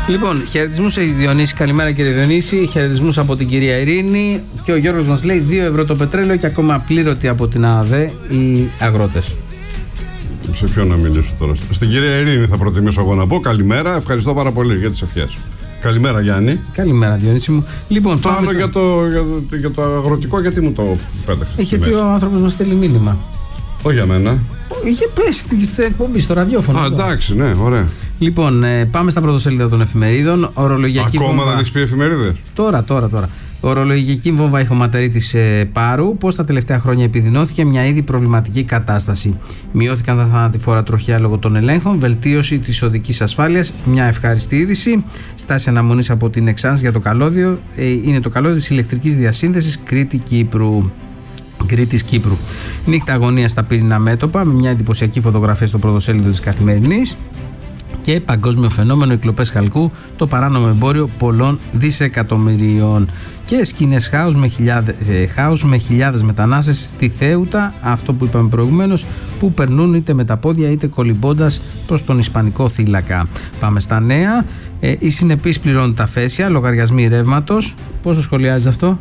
Λοιπόν, χαιρετισμούς έχει Διονύση. Καλημέρα κύριε Διονύση. Χαιρετισμούς από την κυρία Ειρήνη. Και ο Γιώργος μας λέει 2 ευρώ το πετρέλαιο και ακόμα πλήρωτοι από την ΑΔΕ οι αγρότες. Σε ποιον να μιλήσω τώρα? Στην κυρία Ειρήνη θα προτιμήσω εγώ να πω. Καλημέρα, ευχαριστώ πάρα πολύ για τις ευχές. Καλημέρα Γιάννη. Καλημέρα Διονύση μου. Λοιπόν, το άλλο για το αγροτικό, γιατί μου το πέταξες? Γιατί ο άνθρωπος μας στέλνει μήνυμα. Όχι για μένα. Είχε πέσει στην εκπομπή, στο ραδιόφωνο. Α, εντάξει, ναι, ωραία. Λοιπόν, πάμε στα πρωτοσέλιδα των εφημερίδων. Ακόμα δεν έχεις πει εφημερίδες? Τώρα. Ορολογική βόμβα ηχοματερή της Πάρου. Πώς τα τελευταία χρόνια επιδεινώθηκε μια ήδη προβληματική κατάσταση. Μειώθηκαν τα θανατηφόρα τροχιά λόγω των ελέγχων. Βελτίωση της οδικής ασφάλειας. Μια ευχάριστη είδηση. Στάση αναμονής από την Εξάνς για το καλώδιο. Είναι το καλώδιο της ηλεκτρικής διασύνδεσης Κρήτης Κύπρου. Νύχτα αγωνία στα πύρινα μέτωπα με μια εντυπωσιακή φωτογραφία στο πρωτοσέλιδο της Καθημερινής. Και παγκόσμιο φαινόμενο, οι κλοπές χαλκού, το παράνομο εμπόριο πολλών δισεκατομμυρίων. Και σκηνές χάους με χιλιάδες μετανάστες στη Θέουτα, αυτό που είπαμε προηγουμένως, που περνούν είτε με τα πόδια είτε κολυμπώντας προς τον Ισπανικό θύλακα. Πάμε στα νέα. Οι συνεπείς πληρώνουν τα φέσια, λογαριασμοί ρεύματος. Πώς το σχολιάζεις αυτό?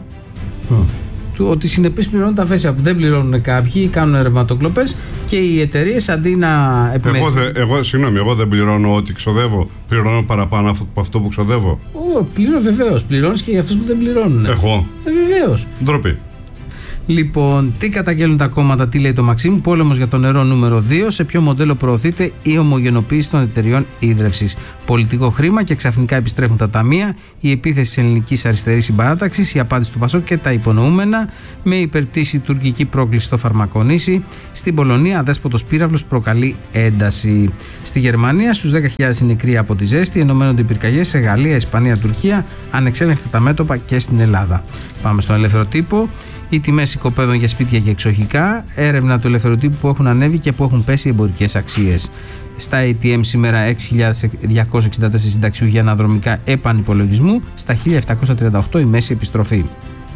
Ότι οι συνεπείς πληρώνουν τα φέσια που δεν πληρώνουν κάποιοι, κάνουν ρευματοκλοπές και οι εταιρείες αντί να επιμέσουν. Εγώ δεν πληρώνω ό,τι ξοδεύω. Πληρώνω παραπάνω από αυτό που ξοδεύω. Βεβαίως. Πληρώνεις και για αυτούς που δεν πληρώνουν. Εγώ. Βεβαίως. Ντροπή. Λοιπόν, τι καταγγέλνουν τα κόμματα, τι λέει το Μαξίμου? Πόλεμος για το νερό νούμερο 2. Σε ποιο μοντέλο προωθείται η ομογενοποίηση των εταιριών ίδρευσης? Πολιτικό χρήμα και ξαφνικά επιστρέφουν τα ταμεία. Η επίθεση της ελληνικής αριστερής συμπαράταξης. Η απάντηση του Πασόκ και τα υπονοούμενα. Με υπερπτήση τουρκική πρόκληση στο Φαρμακονήσι. Στην Πολωνία, αδέσποτος πύραυλος προκαλεί ένταση. Στη Γερμανία, στους 10.000 νεκροί από τη ζέστη. Ενωμένονται οι πυρκαγιές σε Γαλλία, Ισπανία, Τουρκία. Ανεξέλεγκτα τα μέτωπα και στην Ελλάδα. Πάμε στον ελεύθερο τύπο. Οι τιμές οικοπαίδων για σπίτια και εξοχικά. Έρευνα του ελεύθερου τύπου που έχουν ανέβει και που έχουν πέσει εμπορικές αξίες. Στα ATM σήμερα 6.264 συνταξιούχοι αναδρομικά επανυπολογισμού. Στα 1.738 η μέση επιστροφή.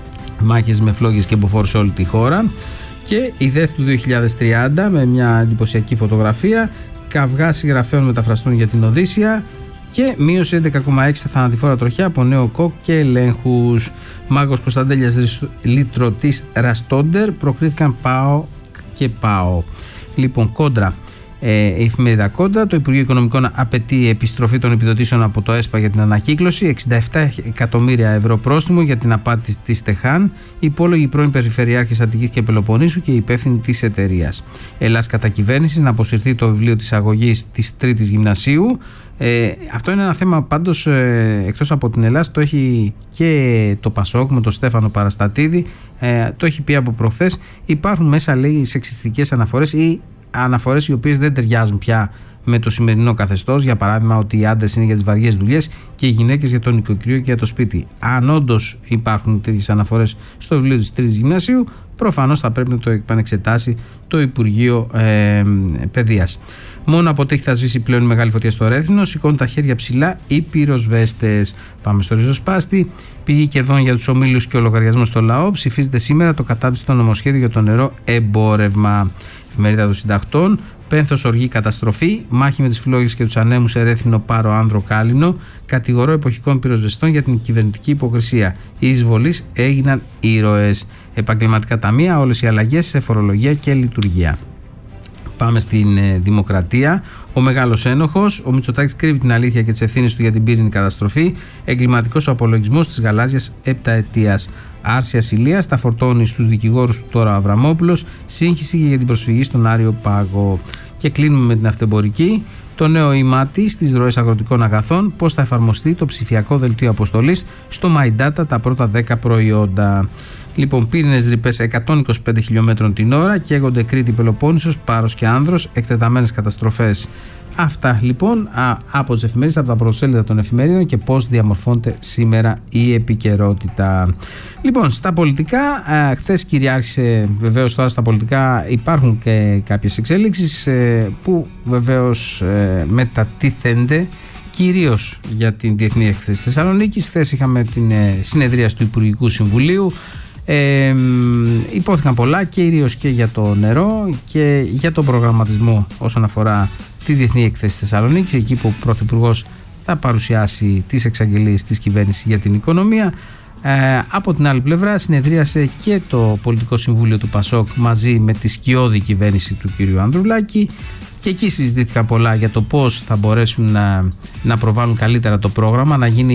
Μάχες με φλόγες και μποφόρους σε όλη τη χώρα. Και η ΔΕΘ του 2030 με μια εντυπωσιακή φωτογραφία. Καυγά συγγραφέων μεταφραστούν για την Οδύσσια. Και μείωση 11,6 στα θανατηφόρα τροχιά από νέο κοκ και ελέγχους. Μάγος Κωνσταντέλιας λυτρωτής Ραστόντερ προκρίθηκαν ΠΑΟ και ΠΑΟ. Λοιπόν, Κόντρα. Η εφημερίδα Κόντρα. Το Υπουργείο Οικονομικών απαιτεί επιστροφή των επιδοτήσεων από το ΕΣΠΑ για την ανακύκλωση. 67 εκατομμύρια ευρώ πρόστιμο για την απάτη της Τεχάν. Υπόλογοι πρώην Περιφερειάρχης Αττικής και Πελοποννήσου και υπεύθυνοι της εταιρείας. Ελλάς κατά κυβέρνηση να αποσυρθεί το βιβλίο της αγωγής της 3ης Γυμνασίου. Αυτό είναι ένα θέμα πάντως, εκτός από την Ελλάδα, το έχει και το Πασόκ με τον Στέφανο Παραστατίδη, το έχει πει από προχθές. Υπάρχουν μέσα, λέει, σεξιστικές αναφορές ή αναφορές οι οποίες δεν ταιριάζουν πια με το σημερινό καθεστώς. Για παράδειγμα, ότι οι άντρες είναι για τις βαριές δουλειές και οι γυναίκες για το νοικοκυριό και για το σπίτι. Αν όντως υπάρχουν τέτοιες αναφορές στο βιβλίο της 3ης Γυμνασίου, προφανώς θα πρέπει να το επανεξετάσει το Υπουργείο Παιδείας. Μόνο από τέχη θα σβήσει πλέον η μεγάλη φωτιά στο Ρέθινο. Σηκώνουν τα χέρια ψηλά οι πυροσβέστες. Πάμε στο ριζοσπάστη. Πηγή κερδών για τους ομίλους και ο λογαριασμός στο λαό. Ψηφίζεται σήμερα το κατάπτυστο νομοσχέδιο για το νερό εμπόρευμα. Εφημερίδα των Συντακτών. Πένθος, οργή, καταστροφή. Μάχη με τις φλόγες και τους ανέμους σε Ρέθινο, Πάρο, Άνδρο, Κάλινο. Κατηγορώ εποχικών πυροσβεστών για την κυβερνητική υποκρισία. Οι εισβολείς έγιναν ήρωες. Επαγγελματικά ταμεία, όλες οι αλλαγές σε φορολογία και λειτουργία. Πάμε στην Δημοκρατία. Ο μεγάλος ένοχος, ο Μητσοτάκης κρύβει την αλήθεια και τις ευθύνες του για την πύρινη καταστροφή. Εγκληματικός απολογισμός της γαλάζιας επταετίας. Άρση ασυλίας, τα φορτώνει στους δικηγόρους του τώρα Αβραμόπουλος. Σύγχυση για την προσφυγή στον Άριο Πάγο. Και κλείνουμε με την αυτεμπορική. Το νέο ΙΜΑΤΗ στις ροές αγροτικών αγαθών. Πώς θα εφαρμοστεί το ψηφιακό δελτίο αποστολής στο My Data τα πρώτα 10 προϊόντα. Λοιπόν, πύρινες ρηπές 125 χιλιόμετρων την ώρα, καίγονται Κρήτη, Πελοπόννησος, Πάρος και Άνδρος, εκτεταμένες καταστροφές. Αυτά λοιπόν από τις εφημερίδες, από τα πρωτοσέλιδα των εφημερίδων και πώς διαμορφώνεται σήμερα η επικαιρότητα. Λοιπόν, στα πολιτικά, χθες κυριάρχησε, βεβαίως τώρα στα πολιτικά υπάρχουν και κάποιες εξέλιξεις που βεβαίως μετατίθενται κυρίως για την Διεθνή Έκθεση της Θεσσαλονίκης. Χθες είχαμε την συνεδρία του Υπουργικού Συμβουλίου. Υπόθηκαν πολλά, κυρίως και για το νερό και για τον προγραμματισμό όσον αφορά τη Διεθνή Έκθεση της Θεσσαλονίκης, εκεί που ο Πρωθυπουργός θα παρουσιάσει τις εξαγγελίες της κυβέρνησης για την οικονομία. Από την άλλη πλευρά συνεδρίασε και το Πολιτικό Συμβούλιο του ΠΑΣΟΚ μαζί με τη σκιώδη κυβέρνηση του κ. Ανδρουλάκη, και εκεί συζητήθηκαν πολλά για το πώς θα μπορέσουν να προβάλλουν καλύτερα το πρόγραμμα,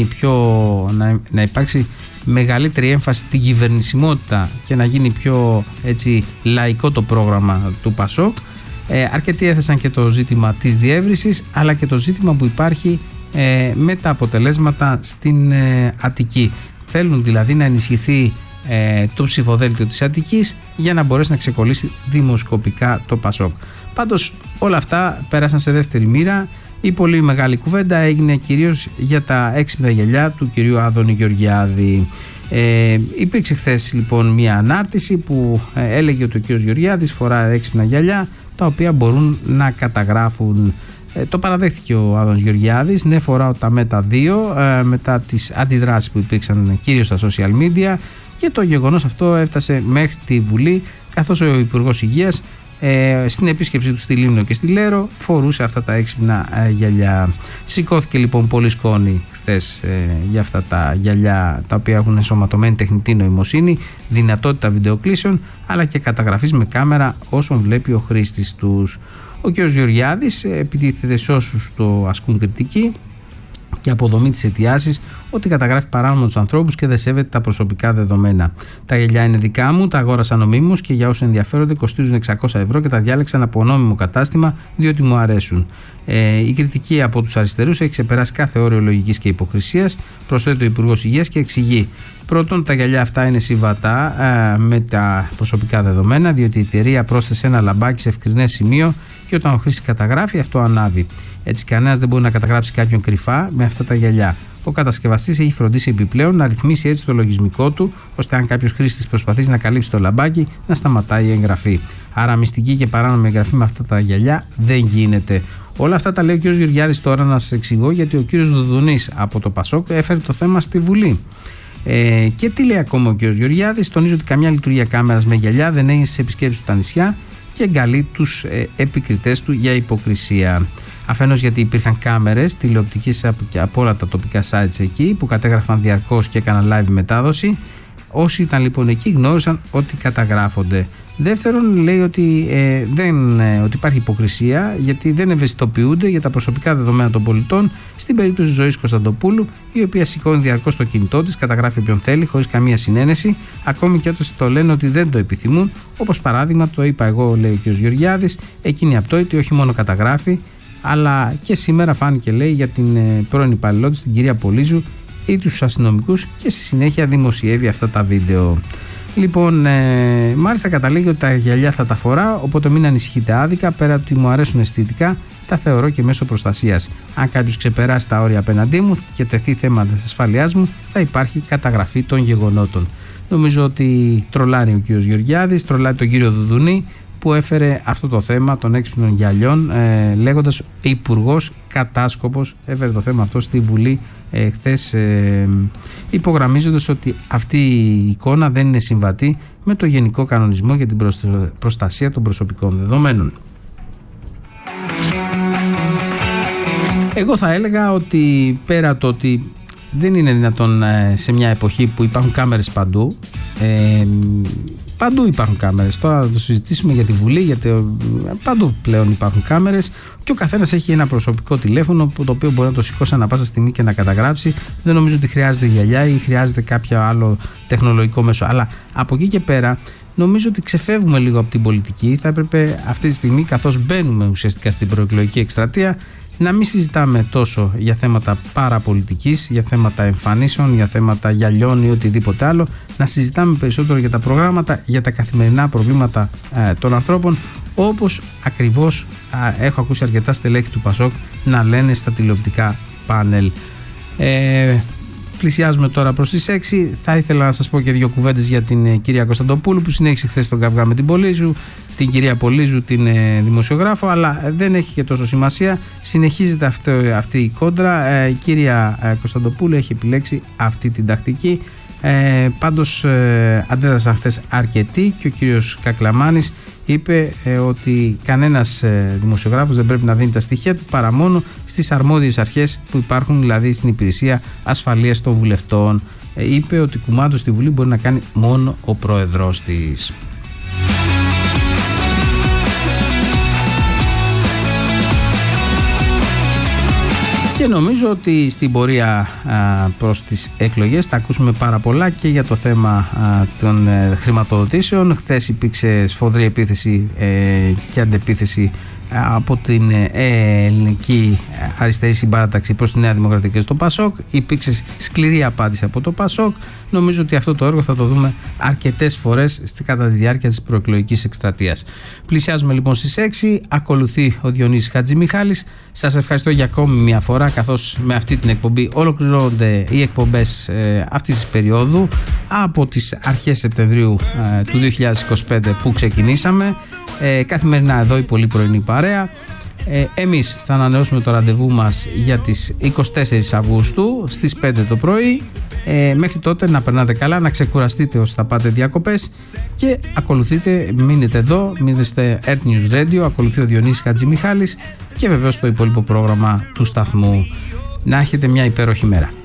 να υπάρξει μεγαλύτερη έμφαση στην κυβερνησιμότητα και να γίνει πιο έτσι λαϊκό το πρόγραμμα του ΠΑΣΟΚ. Αρκετοί έθεσαν και το ζήτημα της διεύρυνσης, αλλά και το ζήτημα που υπάρχει με τα αποτελέσματα στην Αττική. Θέλουν δηλαδή να ενισχυθεί το ψηφοδέλτιο της Αττικής για να μπορέσει να ξεκολλήσει δημοσκοπικά το ΠΑΣΟΚ. Πάντως όλα αυτά πέρασαν σε δεύτερη μοίρα. Η πολύ μεγάλη κουβέντα έγινε κυρίως για τα έξυπνα γυαλιά του κυρίου Άδωνη Γεωργιάδη. Υπήρξε χθες λοιπόν μια ανάρτηση που έλεγε ότι ο κύριος Γεωργιάδης φορά έξυπνα γυαλιά τα οποία μπορούν να καταγράφουν. Το παραδέχτηκε ο Άδωνης Γεωργιάδης. Ναι, φοράω τα Meta 2 μετά τις αντιδράσεις που υπήρξαν κυρίως στα social media, και το γεγονός αυτό έφτασε μέχρι τη Βουλή, καθώς ο Υπουργός Υγείας στην επίσκεψή του στη Λίμνο και στη Λέρο φορούσε αυτά τα έξυπνα γυαλιά. Σηκώθηκε λοιπόν πολύ σκόνη χθες για αυτά τα γυαλιά, τα οποία έχουν ενσωματωμένη τεχνητή νοημοσύνη, δυνατότητα βιντεοκλήσεων αλλά και καταγραφής με κάμερα όσων βλέπει ο χρήστης τους. Ο κ. Γεωργιάδης επιτίθεται σε όσους το ασκούν κριτική και αποδομεί τις αιτιάσεις ότι καταγράφει παράνομα τους ανθρώπους και δεν σέβεται τα προσωπικά δεδομένα. Τα γυαλιά είναι δικά μου, τα αγόρασα νομίμως και για όσους ενδιαφέρονται κοστίζουν 600 ευρώ και τα διάλεξαν από νόμιμο κατάστημα διότι μου αρέσουν. Η κριτική από τους αριστερούς έχει ξεπεράσει κάθε όριο λογικής και υποκρισίας, προσθέτει ο Υπουργός Υγείας και εξηγεί. Πρώτον, τα γυαλιά αυτά είναι συμβατά με τα προσωπικά δεδομένα, διότι η εταιρεία πρόσθεσε ένα λαμπάκι σε ευκρινές σημείο και όταν ο χρήστης καταγράφει, αυτό ανάβει. Έτσι, κανένας δεν μπορεί να καταγράψει κάποιον κρυφά με αυτά τα γυαλιά. Ο κατασκευαστής έχει φροντίσει επιπλέον να ρυθμίσει έτσι το λογισμικό του, ώστε αν κάποιος χρήστης προσπαθήσει να καλύψει το λαμπάκι, να σταματάει η εγγραφή. Άρα, μυστική και παράνομη εγγραφή με αυτά τα γυαλιά δεν γίνεται. Όλα αυτά τα λέει ο κ. Γεωργιάδης. Τώρα να σας εξηγώ γιατί ο κ. Δουδουνής από το ΠΑΣΟΚ έφερε το θέμα στη Βουλή. Και τι λέει ακόμα ο κ. Γεωργιάδης? Τονίζει ότι καμιά λειτουργία κάμερας με γυαλιά δεν έγινε στις επισκέψεις του στα νησιά και εγκαλεί τους επικριτές του για υποκρισία. Αφενός γιατί υπήρχαν κάμερες τηλεοπτικές από όλα τα τοπικά sites εκεί που κατέγραφαν διαρκώς και έκαναν live μετάδοση. Όσοι ήταν λοιπόν εκεί γνώρισαν ότι καταγράφονται. Δεύτερον, λέει ότι υπάρχει υποκρισία γιατί δεν ευαισθητοποιούνται για τα προσωπικά δεδομένα των πολιτών στην περίπτωση της Ζωής Κωνσταντοπούλου, η οποία σηκώνει διαρκώς το κινητό της, καταγράφει όποιον θέλει χωρίς καμία συνένεση, ακόμη και όταν το λένε ότι δεν το επιθυμούν. Όπως παράδειγμα, το είπα εγώ, λέει ο κ. Γεωργιάδης, εκείνη απτόητη όχι μόνο καταγράφει, αλλά και σήμερα φάνηκε, λέει, για την πρώην υπαλληλό της, την κυρία Πολύζου, ή τους αστυνομικούς, και στη συνέχεια δημοσιεύει αυτά τα βίντεο. Λοιπόν, μάλιστα καταλήγει ότι τα γυαλιά θα τα φοράω, οπότε μην ανησυχείτε άδικα. Πέρα ότι μου αρέσουν αισθητικά, τα θεωρώ και μέσω προστασίας. Αν κάποιος ξεπεράσει τα όρια απέναντί μου και τεθεί θέματα της ασφαλείας μου, θα υπάρχει καταγραφή των γεγονότων. Νομίζω ότι τρολάρει ο κ. Γεωργιάδης, τρολάρει τον κύριο Δουδουνή που έφερε αυτό το θέμα των έξυπνων γυαλιών, λέγοντας υπουργός κατάσκοπος, έφερε το θέμα αυτό στη Βουλή χθες, υπογραμμίζοντας ότι αυτή η εικόνα δεν είναι συμβατή με το Γενικό Κανονισμό για την προστασία των προσωπικών δεδομένων. Εγώ θα έλεγα ότι πέρα το ότι δεν είναι δυνατόν σε μια εποχή που υπάρχουν κάμερες παντού, παντού υπάρχουν κάμερες. Τώρα θα το συζητήσουμε για τη Βουλή, γιατί παντού πλέον υπάρχουν κάμερες και ο καθένας έχει ένα προσωπικό τηλέφωνο το οποίο μπορεί να το σηκώσει ανά πάσα στιγμή και να καταγράψει. Δεν νομίζω ότι χρειάζεται γυαλιά ή χρειάζεται κάποιο άλλο τεχνολογικό μέσο. Αλλά από εκεί και πέρα νομίζω ότι ξεφεύγουμε λίγο από την πολιτική. Θα έπρεπε αυτή τη στιγμή, καθώς μπαίνουμε ουσιαστικά στην προεκλογική εκστρατεία, να μην συζητάμε τόσο για θέματα παραπολιτικής, για θέματα εμφανίσεων, για θέματα γυαλιών ή οτιδήποτε άλλο, να συζητάμε περισσότερο για τα προγράμματα, για τα καθημερινά προβλήματα των ανθρώπων, όπως ακριβώς έχω ακούσει αρκετά στελέχη του ΠΑΣΟΚ να λένε στα τηλεοπτικά πάνελ. Πλησιάζουμε τώρα προς τις 6. Θα ήθελα να σας πω και δύο κουβέντες για την κυρία Κωνσταντοπούλου που συνέχισε χθες τον καυγά με την Πολύζου, την κυρία Πολύζου, την δημοσιογράφο, αλλά δεν έχει και τόσο σημασία. Συνεχίζεται αυτή η κόντρα. Η κυρία Κωνσταντοπούλου έχει επιλέξει αυτή την τακτική. Πάντως αντέδρασαν χθες αρκετοί και ο κύριος Κακλαμάνης είπε ότι κανένας δημοσιογράφος δεν πρέπει να δίνει τα στοιχεία του παρά μόνο στις αρμόδιες αρχές που υπάρχουν, δηλαδή στην υπηρεσία ασφαλείας των βουλευτών. Είπε ότι κουμάντο στη Βουλή μπορεί να κάνει μόνο ο πρόεδρος της. Και νομίζω ότι στην πορεία προς τις εκλογές θα ακούσουμε πάρα πολλά και για το θέμα των χρηματοδοτήσεων. Χθες υπήρξε σφοδρή επίθεση και αντεπίθεση από την ελληνική αριστερή συμπάρταξη προς τη Νέα Δημοκρατία και στο ΠΑΣΟΚ. Υπήρξε σκληρή απάντηση από το ΠΑΣΟΚ. Νομίζω ότι αυτό το έργο θα το δούμε αρκετές φορές κατά τη διάρκεια της προεκλογικής εκστρατείας. Πλησιάζουμε λοιπόν στις 6. Ακολουθεί ο Διονύσης Χατζημιχάλης. Σας ευχαριστώ για ακόμη μια φορά, καθώς με αυτή την εκπομπή ολοκληρώνονται οι εκπομπές αυτής της περίοδου από τις αρχές Σεπτεμβρίου του 2025 που ξεκινήσαμε. Καθημερινά εδώ η πολύ πρωινή παρέα. Εμείς θα ανανεώσουμε το ραντεβού μας για τις 24 Αυγούστου στις 5 το πρωί. Μέχρι τότε να περνάτε καλά, να ξεκουραστείτε όσο θα πάτε διακοπές και ακολουθείτε, μείνετε εδώ, μείνετε στο Earth News Radio, ακολουθεί ο Διονύσης Χατζημιχάλης και βεβαίως το υπόλοιπο πρόγραμμα του σταθμού. Να έχετε μια υπέροχη μέρα.